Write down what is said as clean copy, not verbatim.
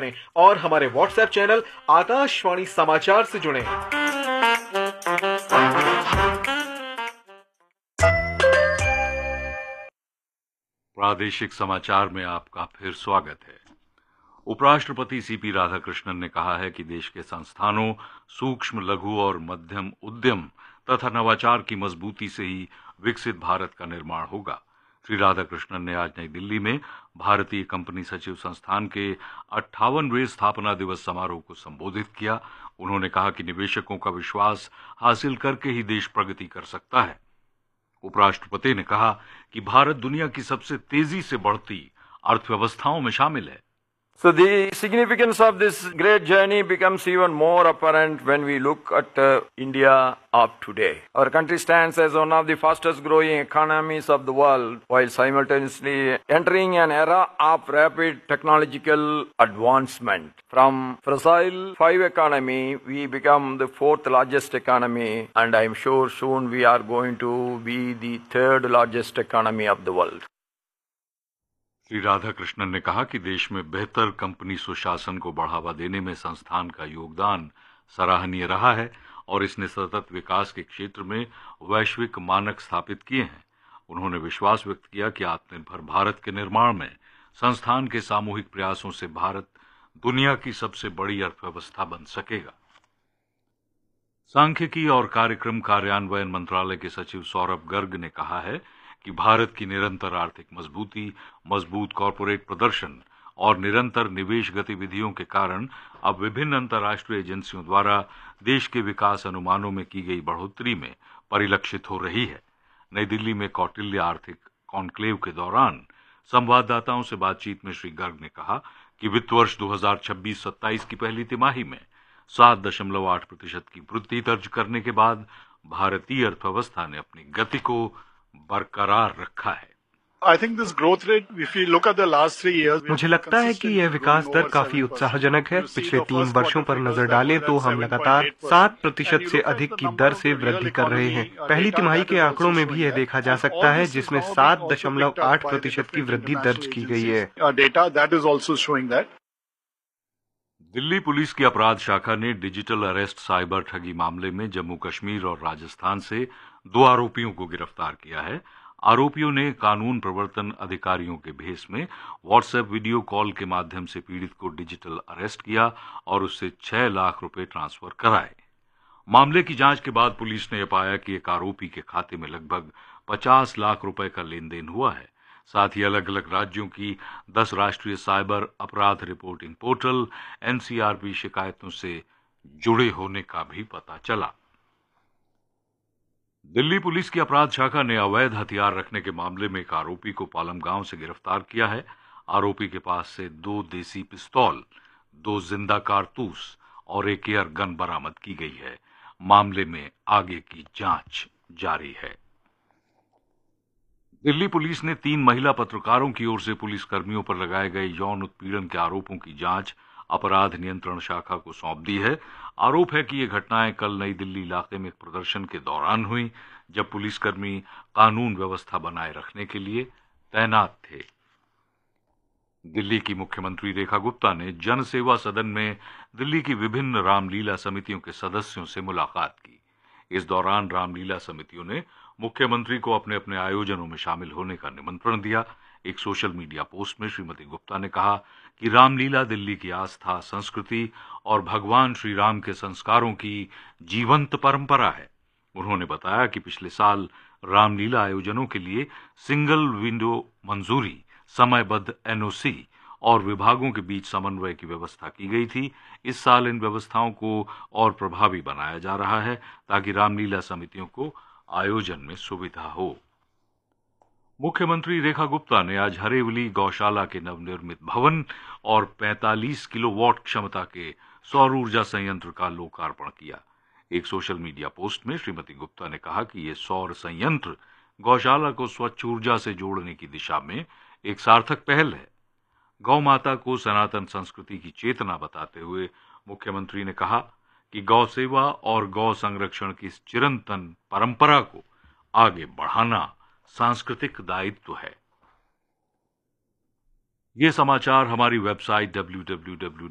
करें और हमारे व्हाट्सएप चैनल आकाशवाणी समाचार से जुड़ें। प्रादेशिक समाचार में आपका फिर स्वागत है। उपराष्ट्रपति सीपी राधाकृष्णन ने कहा है कि देश के संस्थानों, सूक्ष्म, लघु और मध्यम उद्यम तथा नवाचार की मजबूती से ही विकसित भारत का निर्माण होगा। श्री राधाकृष्णन ने आज नई दिल्ली में भारतीय कंपनी सचिव संस्थान के 58वें स्थापना दिवस समारोह को संबोधित किया। उन्होंने कहा कि निवेशकों का विश्वास हासिल करके ही देश प्रगति कर सकता है। उपराष्ट्रपति ने कहा कि भारत दुनिया की सबसे तेजी से बढ़ती अर्थव्यवस्थाओं में शामिल है। So the significance of this great journey becomes even more apparent when we look at India of today. Our country stands as one of the fastest growing economies of the world while simultaneously entering an era of rapid technological advancement. From fragile 5 economy, we become the 4th largest economy, and I am sure soon we are going to be the 3rd largest economy of the world. Shri Radhakrishnan ने कहा कि देश में बेहतर company सुशासन को बढ़ावा देने में संस्थान का योगदान सराहनीय रहा है और इसने सतत विकास के क्षेत्र में वैश्विक मानक स्थापित किए हैं। उन्होंने विश्वास व्यक्त किया कि आत्मनिर्भर भारत के निर्माण में संस्थान के सामूहिक प्रयासों से भारत दुनिया की सबसे बड़ी अर्थव्यवस्था बन सकेगा। सांख्यिकी और कार्यक्रम कार्यान्वयन मंत्रालय के सचिव सौरभ गर्ग ने कहा है कि भारत की निरंतर आर्थिक मजबूती, मजबूत कॉरपोरेट प्रदर्शन और निरंतर निवेश गतिविधियों के कारण अब विभिन्न अंतर्राष्ट्रीय एजेंसियों द्वारा देश के विकास अनुमानों में की गई बढ़ोतरी में परिलक्षित हो रही है। नई दिल्ली में कौटिल्य आर्थिक कॉन्क्लेव के दौरान संवाददाताओं से बातचीत में श्री गर्ग ने कहा कि वित्त वर्ष 2026-27 की पहली तिमाही में 7.8% की वृद्धि दर्ज करने के बाद भारतीय अर्थव्यवस्था ने अपनी गति को बरकरार रखा है। मुझे लगता है कि यह विकास दर काफी उत्साहजनक है। पिछले 3 वर्षों पर नजर डालें तो हम लगातार 7% से अधिक की दर से वृद्धि कर रहे हैं। पहली तिमाही के आंकड़ों में भी यह देखा जा सकता है, जिसमें 7.8% की वृद्धि दर्ज की गई है। दिल्ली पुलिस की अपराध शाखा ने डिजिटल अरेस्ट साइबर ठगी मामले में जम्मू कश्मीर और राजस्थान से 2 आरोपियों को गिरफ्तार किया है। आरोपियों ने कानून प्रवर्तन अधिकारियों के भेष में व्हाट्सएप वीडियो कॉल के माध्यम से पीड़ित को डिजिटल अरेस्ट किया और उससे 6 लाख रुपए ट्रांसफर कराए। मामले की जांच के बाद पुलिस ने यह पाया कि एक आरोपी के खाते में लगभग 50 लाख रुपए का लेन देन हुआ है। साथ ही अलग अलग राज्यों की 10 राष्ट्रीय साइबर अपराध रिपोर्टिंग पोर्टल एनसीआरपी शिकायतों से जुड़े होने का भी पता चला। दिल्ली पुलिस की अपराध शाखा ने अवैध हथियार रखने के मामले में एक आरोपी को पालम गांव से गिरफ्तार किया है। आरोपी के पास से 2 देसी पिस्तौल, 2 जिंदा कारतूस और एक एयर गन बरामद की गई है। मामले में आगे की जांच जारी है। दिल्ली पुलिस ने 3 महिला पत्रकारों की ओर से पुलिस कर्मियों पर लगाए गए यौन उत्पीड़न के आरोपों की जांच अपराध नियंत्रण शाखा को सौंप दी है। आरोप है कि ये घटनाएं कल नई दिल्ली इलाके में प्रदर्शन के दौरान हुई, जब पुलिसकर्मी कानून व्यवस्था बनाए रखने के लिए तैनात थे। दिल्ली की मुख्यमंत्री रेखा गुप्ता ने जन सेवा सदन में दिल्ली की विभिन्न रामलीला समितियों के सदस्यों से मुलाकात की। इस दौरान रामलीला समितियों ने मुख्यमंत्री को अपने अपने आयोजनों में शामिल होने का निमंत्रण दिया। एक सोशल मीडिया पोस्ट में श्रीमती गुप्ता ने कहा कि रामलीला दिल्ली की आस्था, संस्कृति और भगवान श्री राम के संस्कारों की जीवंत परंपरा है। उन्होंने बताया कि पिछले साल रामलीला आयोजनों के लिए सिंगल विंडो मंजूरी, समयबद्ध एनओसी और विभागों के बीच समन्वय की व्यवस्था की गई थी। इस साल इन व्यवस्थाओं को और प्रभावी बनाया जा रहा है ताकि रामलीला समितियों को आयोजन में सुविधा हो। मुख्यमंत्री रेखा गुप्ता ने आज हरेवली गौशाला के नवनिर्मित भवन और 45 किलोवाट क्षमता के सौर ऊर्जा संयंत्र का लोकार्पण किया। एक सोशल मीडिया पोस्ट में श्रीमती गुप्ता ने कहा कि ये सौर संयंत्र गौशाला को स्वच्छ ऊर्जा से जोड़ने की दिशा में एक सार्थक पहल है। गौ माता को सनातन संस्कृति की चेतना बताते हुए मुख्यमंत्री ने कहा कि गौ सेवा और गौ संरक्षण की इस चिरंतन परंपरा को आगे बढ़ाना सांस्कृतिक दायित्व है। ये समाचार हमारी वेबसाइट www